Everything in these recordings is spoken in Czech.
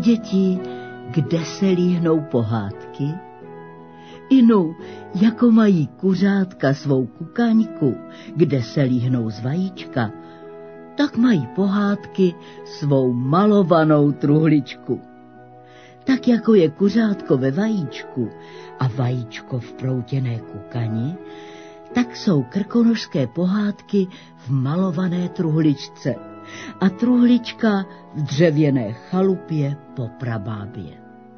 Děti, kde se líhnou pohádky? Inu, jako mají kuřátka svou kukaňku, kde se líhnou z vajíčka, tak mají pohádky svou malovanou truhličku. Tak jako je kuřátko ve vajíčku a vajíčko v proutěné kukani, tak jsou krkonošské pohádky v malované truhličce a truhlička v dřevěné chalupě po prabábě.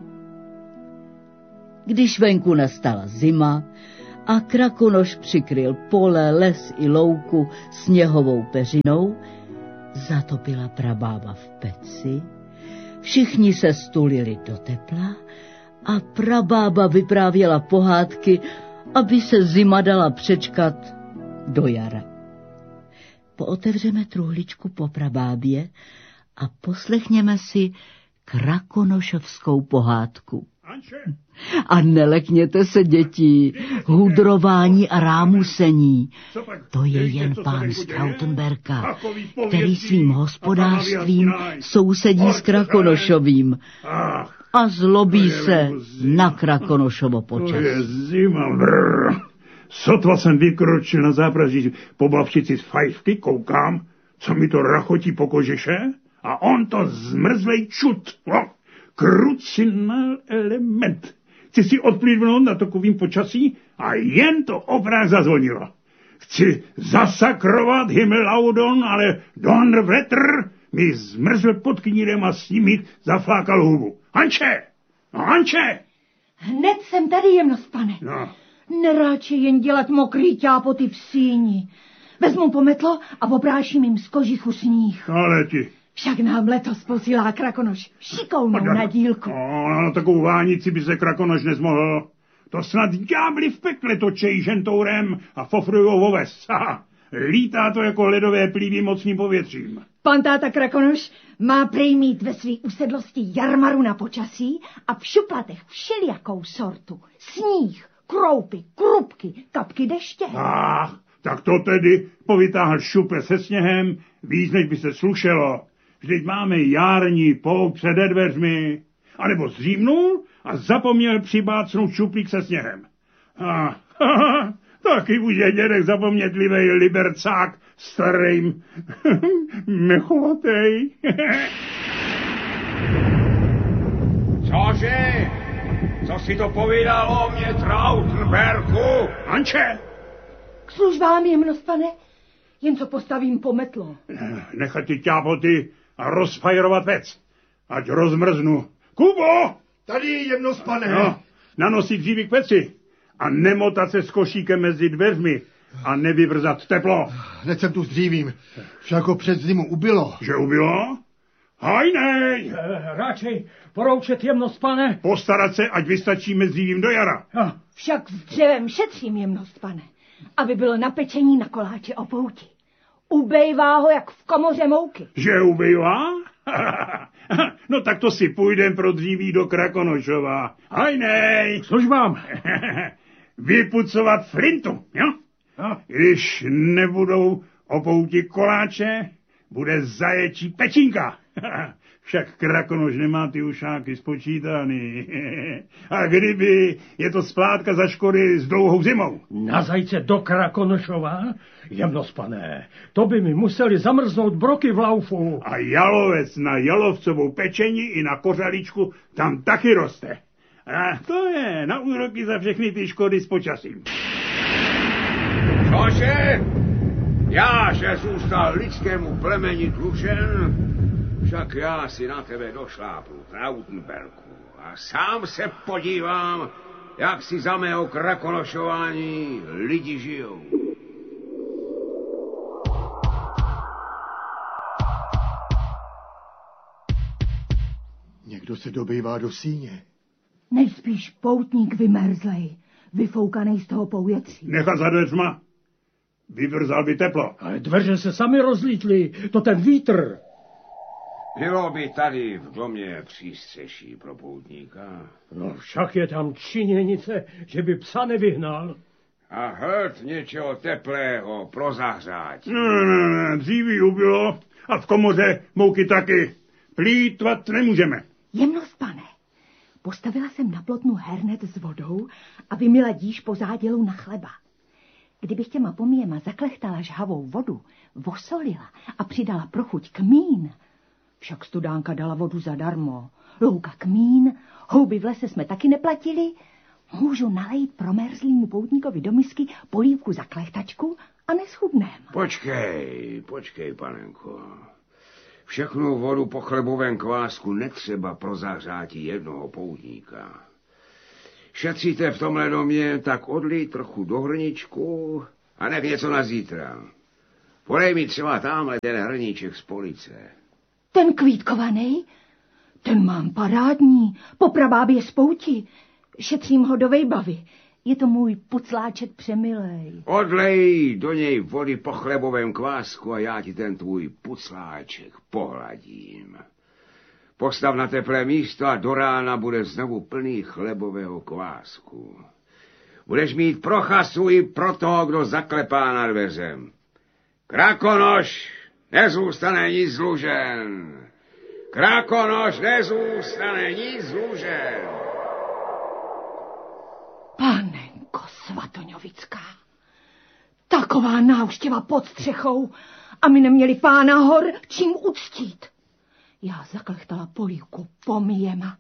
Když venku nastala zima a Krakonoš přikryl pole, les i louku sněhovou peřinou, zatopila prabába v peci, všichni se stulili do tepla a prabába vyprávěla pohádky, aby se zima dala přečkat do jara. Pootevřeme truhličku po prabábě a poslechněme si krakonošovskou pohádku. A nelekněte se, děti, hudrování a rámusení. To je jen pán z Trautenberka, který svým hospodářstvím sousedí s Krakonošovým a zlobí se na Krakonošovo počasí. To je zima, brr. Sotva jsem vykročil na zápraží po babčici z fajfky, koukám, co mi to rachotí po kožeše, a on to zmrzlej čut. Krucinál element. Chci si odplivnout na takovým počasí a jen to oprák zazvonilo. Chci zasakrovat Himmelaudon, ale Donnerwetter mi zmrzl pod knírem a s ním mi zaflákal hubu. Hanče! No, Hanče! Hned jsem tady, jemnost, pane. No. Neráče jen dělat mokrý ťápoty v síni. Vezmu pometlo a popráším jim z kožichu sníh. Ale ti... Však nám letos posílá Krakonoš šikovnou na dílku. Na takovou vánici by se Krakonoš nezmohl. To snad ďábli v pekle točej žentourem a fofrujou oves. Lítá to jako ledové plívy mocným povětřím. Pan táta Krakonoš má prej mít ve své usedlosti jarmaru na počasí a v šuplatech všelijakou sortu. Sníh, kroupy, krupky, kapky deště. Tak to tedy povytáhl šuple se sněhem, víc než by se slušelo. Vždyť máme jární pout před dveřmi. A nebo zřímnul a zapomněl přibácnout šuplík se sněhem. Taky už je dědek zapomnětlivej libercák, starým mechovatej. Cože? Co si to povídal o mě, Trautenberku? Anče! K službám, jemnost, pane, jen co postavím pometlo. Nechat ty ťápoty a rozfajrovat vec. Ať rozmrznu. Kubo! Tady, jemnost, pane. No, nanosit dříví k peci a nemotat se s košíkem mezi dveřmi a nevyvrzat teplo. Hned jsem tu s dřívím. Však před zimu ubylo. Že ubylo? Hajnej! Radšej poroučet, jemnost, pane. Postarat se, ať vystačíme s dřívím do jara. Však s dřevem šetřím, jemnost, pane, aby bylo na pečení na koláče o pouti. Ubejvá ho jak v komoře mouky. Že ubejvá? No tak to si půjdem pro dříví do Krakonošova. Hajnej! Službám. Vypucovat flintu, jo? Když nebudou o pouti koláče, bude zaječí pečínka. Však Krakonoš nemá ty ušáky spočítaný. A kdyby, je to splátka za škody s dlouhou zimou. Na zajce do Krakonošova? Jemnost, pane, to by mi museli zamrznout broky v laufu. A jalovec na jalovcovou pečení i na kořaličku tam taky roste. A to je na úroky za všechny ty škody s počasím. Cože? Já, že zůstal lidskému plemeni dlužen, však já si na tebe došlápnu, Trautenberku, a sám se podívám, jak si za mého krakonošování lidi žijou. Někdo se dobývá do síně. Nejspíš poutník vymerzlej, vyfoukanej z toho povětří. Nechat za dveřma. Vyvrzal by teplo. Ale dveře se sami rozlítly, to ten vítr. Bylo by tady v domě přístřeší pro poutníka. No však je tam činěnice, že by psa nevyhnal. A hrt něčeho teplého pro zahřát. Ne, dříví ubylo a v komoře mouky taky. Plýtvat nemůžeme. Jemnost, pane, postavila jsem na plotnu hernet s vodou a vymila díš po zádělu na chleba. Kdybych těma poměma zaklechtala žhavou vodu, vosolila a přidala pro chuť kmín, však studánka dala vodu zadarmo, louka kmín, houby v lese jsme taky neplatili, můžu nalejt promerzlýmu poutníkovi do misky polívku za klechtačku a neschudném. Počkej, panenko. Všechnu vodu po chlebovém kvásku netřeba pro zahřátí jednoho poutníka. Šetříte v tomhle domě, tak odlij trochu do hrničku a nech něco na zítra. Podej mi třeba tamhle ten hrníček z police. Ten kvítkovaný? Ten mám parádní, po prabábě z pouti. Šetřím ho do vejbavy. Je to můj pucláček přemilej. Odlej do něj vody po chlebovém kvásku a já ti ten tvůj pucláček pohladím. Postav na teplé místo a do rána bude znovu plný chlebového kvásku. Budeš mít pro chasu i pro toho, kdo zaklepá na dveřem. Krakonoš nezůstane nic dlužen. Krakonoš nezůstane nic dlužen. Panenko Svatoňovická, taková návštěva pod střechou a my neměli pána hor čím uctít. Já zaklechtala polívku poměma.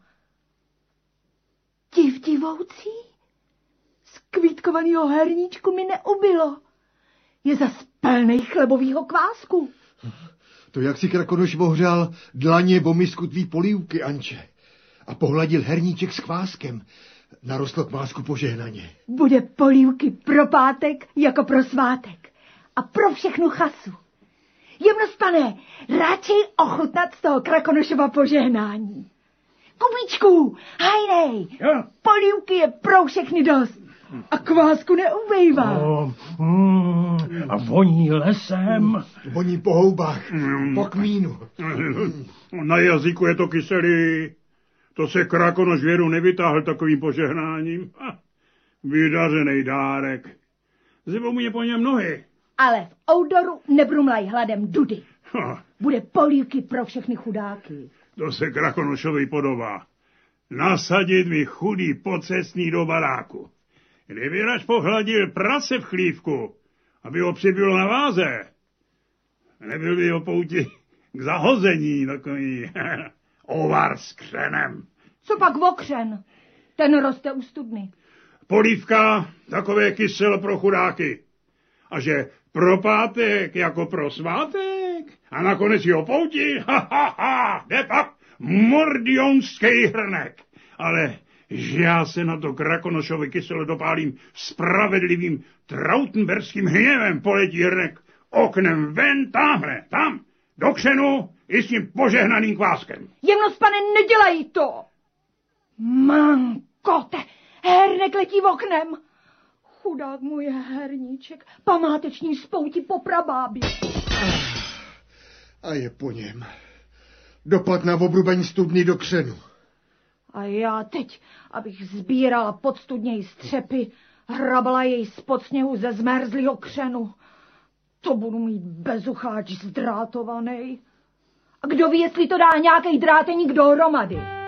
Divoucí, z kvítkovaného herníčku mi neubylo. Je zas plnej chlebovýho kvásku. To jak si Krakonoš ohřál dlaně o misku tvý polívky, Anče, a pohladil herníček s kváskem, narostlo kvásku požehnaně. Bude polívky pro pátek jako pro svátek a pro všechnu chasu. Jemnost, pane, radši ochutnat z toho Krakonošova požehnání. Kubíčku, hajnej, polívky je pro všechny dost a kvásku neubejvá. A voní lesem. Voní po houbách, po kmínu. Na jazyku je to kyselý. To se Krakonoš věru nevytáhl takovým požehnáním. Vydařenej dárek. Zibou mě po něm nohy. Ale v oudoru nebrumlaj hladem dudy. Bude polívky pro všechny chudáky. To se Krakonošovi podobá. Nasadit mi chudý pocestný do baráku. Kdyby rač pohladil prase v chlívku, aby ho přibylo na váze, nebyl by ho pouti k zahození takový ovar s křenem. Co pak okřen? Ten roste u studny. Polívka, takové kyselo pro chudáky. A že pro pátek jako pro svátek a nakonec i o pouti, jde pak mordionský hrnek. Ale že já se na to Krakonošovi kyselo dopálím spravedlivým trautenberským hněvem, poletí hrnek oknem ven tamhle, tam, do křenu i s tím požehnaným kváskem. Jemnost, pane, nedělej to! Mankote, hernek letí v oknem. Chudák můj herníček, památeční spouti po prabábě. A je po něm. Dopad na obrubeň studny do křenu. A já teď, abych sbírala pod studněj střepy, hrabala jej spod sněhu ze zmerzlýho křenu. To budu mít bezucháč zdrátovaný. A kdo ví, jestli to dá nějaký dráteník dohromady.